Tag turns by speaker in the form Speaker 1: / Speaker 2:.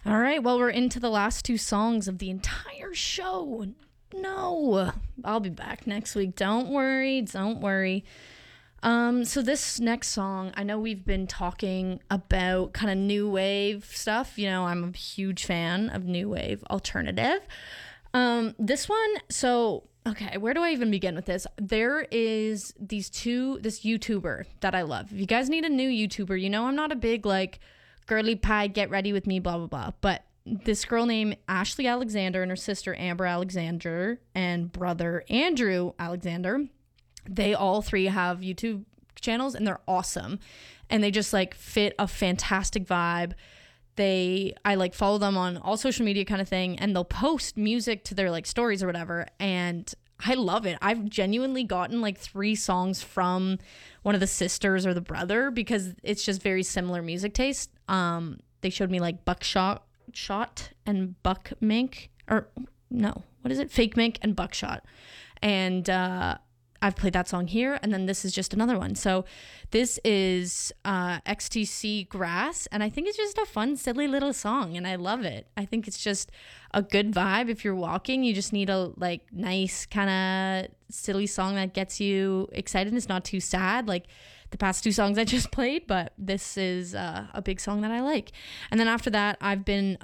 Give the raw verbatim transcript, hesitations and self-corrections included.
Speaker 1: All right, well, we're into the last two songs of the entire show. No, I'll be back next week. Don't worry, don't worry. Um, so this next song, I know we've been talking about kind of new wave stuff. You know, I'm a huge fan of new wave alternative. Um, this one, so okay, where do I even begin with this? There is these two, this YouTuber that I love. If you guys need a new YouTuber, you know I'm not a big like girly pie, get ready with me, blah, blah, blah. But this girl named Ashley Alexander and her sister Amber Alexander and brother Andrew Alexander, they all three have YouTube channels and they're awesome. And they just like fit a fantastic vibe. They, I like follow them on all social media kind of thing, and they'll post music to their like stories or whatever. And I love it. I've genuinely gotten like three songs from one of the sisters or the brother because it's just very similar music taste. Um, they showed me like Buckshot Shot and Buck Mink, or no, what is it? Fake Mink and Buckshot. And uh, I've played that song here, and then this is just another one. So this is uh, X T C Grass, and I think it's just a fun, silly little song, and I love it. I think it's just a good vibe. If you're walking, you just need a like nice kind of silly song that gets you excited. It's not too sad like the past two songs I just played, but this is uh, a big song that I like. And then after that, I've been